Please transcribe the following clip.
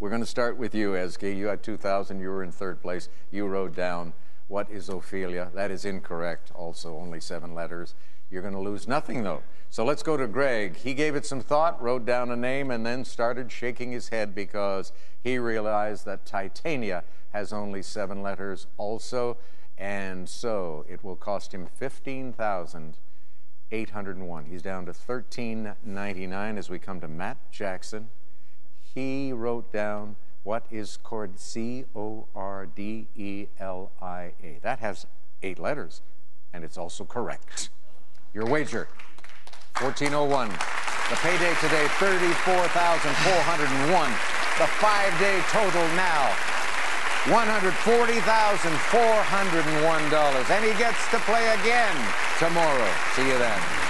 We're going to start with you, Ezgi. You had 2,000. You were in third place. You wrote down, what is Ophelia? That is incorrect. Also, only 7 letters. You're going to lose nothing, though. So let's go to Greg. He gave it some thought, wrote down a name, and then started shaking his head because he realized that Titania has only 7 letters also, and so it will cost him $15,801. He's down to $13.99 as we come to Matt Jackson. He wrote down, what is Cordelia? C-O-R-D-E-L-I-A. That has 8 letters, and it's also correct. Your wager, $14.01. The payday today, $34,401. The 5-day total now, $140,401. And he gets to play again tomorrow. See you then.